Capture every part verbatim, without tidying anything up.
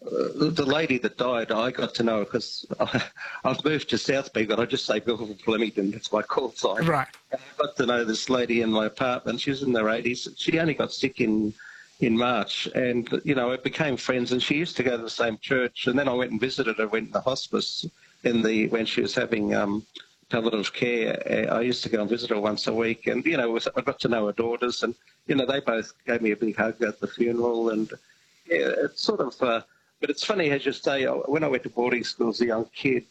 uh, the lady that died, I got to know her because I've moved to South Beacon. I just say Belford Flemington, that's my call sign. Right. And I got to know this lady in my apartment. She was in her eighties. She only got sick in in March, and, you know, we became friends, and she used to go to the same church. And then I went and visited her, went in the hospice in the when she was having um, palliative care. I used to go and visit her once a week, and, you know, I got to know her daughters, and, you know, they both gave me a big hug at the funeral, and, yeah, it's sort of, uh, but it's funny, as you say, when I went to boarding school as a young kid,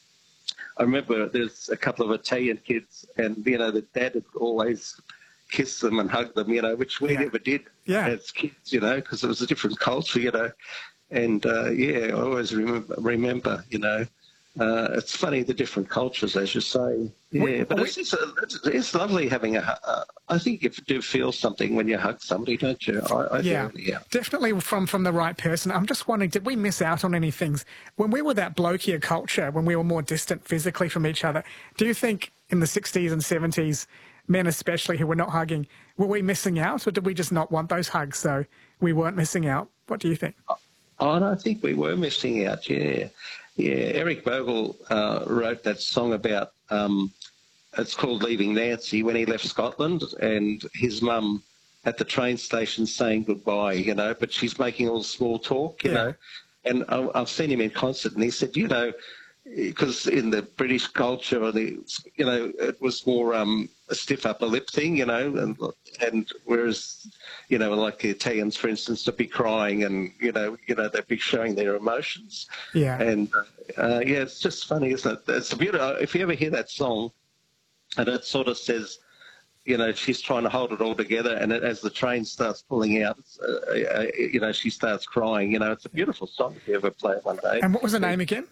I remember there's a couple of Italian kids, and, you know, the dad would always kiss them and hug them, you know, which we yeah. never did yeah. as kids, you know, because it was a different culture, you know. And, uh, yeah, I always remember, remember you know, uh, it's funny, the different cultures, as you say. Yeah, we, but we, it's, it's, it's, it's lovely having a uh, I think you do feel something when you hug somebody, don't you? I, I yeah, do, yeah, definitely from, from the right person. I'm just wondering, did we miss out on any things? When we were that blokier culture, when we were more distant physically from each other, do you think in the sixties and seventies, men especially who were not hugging, were we missing out, or did we just not want those hugs, so we weren't missing out? What do you think? Oh, and I think we were missing out, yeah. Yeah, Eric Bogle uh, wrote that song about, um, it's called Leaving Nancy, when he left Scotland, and his mum at the train station saying goodbye, you know, but she's making all small talk, you yeah. know. And I, I've seen him in concert, and he said, you know, because in the British culture, or the, you know, it was more um, a stiff upper lip thing, you know, and and whereas, you know, like the Italians, for instance, to be crying and, you know, you know, they'd be showing their emotions. Yeah. And, uh, yeah, it's just funny, isn't it? It's a beautiful, if you ever hear that song, and it sort of says, you know, she's trying to hold it all together, and it, as the train starts pulling out, uh, uh, you know, she starts crying. You know, it's a beautiful song if you ever play it one day. And what was the name again?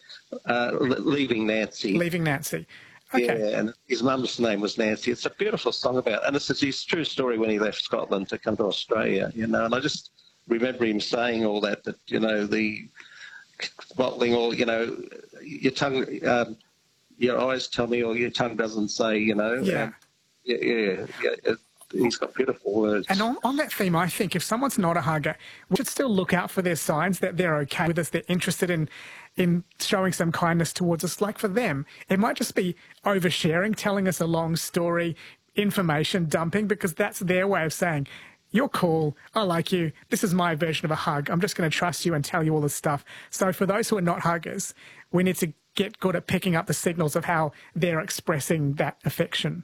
Uh, Leaving Nancy. Leaving Nancy. Okay. Yeah, and his mum's name was Nancy. It's a beautiful song about, and it's his true story when he left Scotland to come to Australia, you know, and I just remember him saying all that, that, you know, the bottling all, you know, your tongue, um, your eyes tell me, or your tongue doesn't say, you know. Yeah. And, yeah, yeah, yeah. It, he's got beautiful words. And on, on that theme, I think if someone's not a hugger, we should still look out for their signs that they're okay with us, they're interested in in showing some kindness towards us. Like for them, it might just be oversharing, telling us a long story, information dumping, because that's their way of saying, you're cool, I like you, this is my version of a hug, I'm just going to trust you and tell you all this stuff. So for those who are not huggers, we need to get good at picking up the signals of how they're expressing that affection.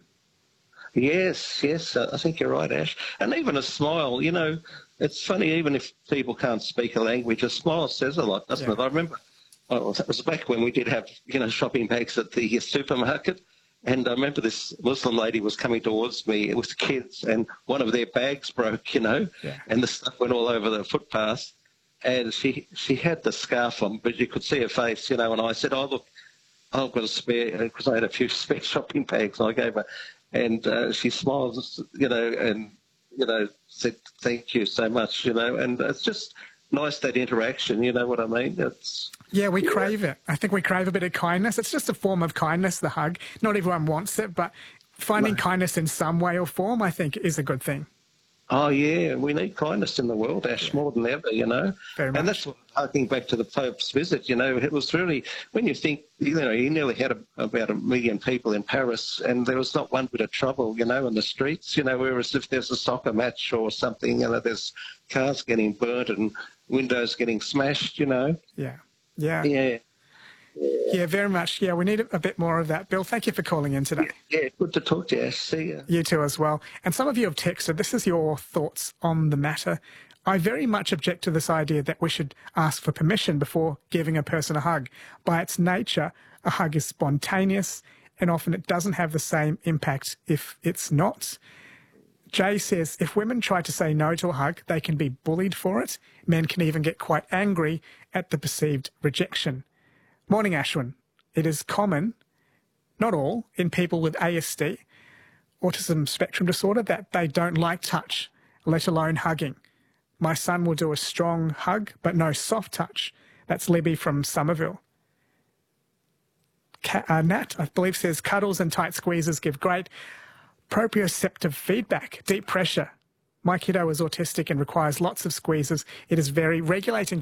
Yes, yes, uh, I think you're right, Ash. And even a smile, you know, it's funny, even if people can't speak a language, a smile says a lot, doesn't yeah. it? I remember, oh, that was back when we did have, you know, shopping bags at the supermarket, and I remember this Muslim lady was coming towards me with kids, and one of their bags broke, you know, yeah. and the stuff went all over the footpath, and she she had the scarf on, but you could see her face, you know, and I said, oh, look, I've got a spare, because I had a few spare shopping bags, and I gave her. And uh, she smiles, you know, and, you know, said, thank you so much, you know, and it's just nice, that interaction, you know what I mean? It's Yeah, we yeah. crave it. I think we crave a bit of kindness. It's just a form of kindness, the hug. Not everyone wants it, but finding no. kindness in some way or form, I think, is a good thing. Oh, yeah, we need kindness in the world, Ash, yeah. more than ever, you know. Very much. And that's what, harking back to the Pope's visit, you know, it was really, when you think, you know, he nearly had a, about a million people in Paris, and there was not one bit of trouble, you know, in the streets, you know, whereas if there's a soccer match or something, you know, there's cars getting burnt and windows getting smashed, you know. Yeah, yeah. Yeah. Yeah, very much. Yeah, we need a, a bit more of that. Bill, thank you for calling in today. Yeah, yeah, good to talk to you, Ash. See you. You too as well. And some of you have texted, this is your thoughts on the matter. I very much object to this idea that we should ask for permission before giving a person a hug. By its nature, a hug is spontaneous, and often it doesn't have the same impact if it's not. Jay says, if women try to say no to a hug, they can be bullied for it. Men can even get quite angry at the perceived rejection. Morning, Ashwin. It is common, not all, in people with A S D, autism spectrum disorder, that they don't like touch, let alone hugging. My son will do a strong hug, but no soft touch. That's Libby from Somerville. Uh, Nat, I believe, says cuddles and tight squeezes give great proprioceptive feedback, deep pressure. My kiddo is autistic and requires lots of squeezes. It is very regulating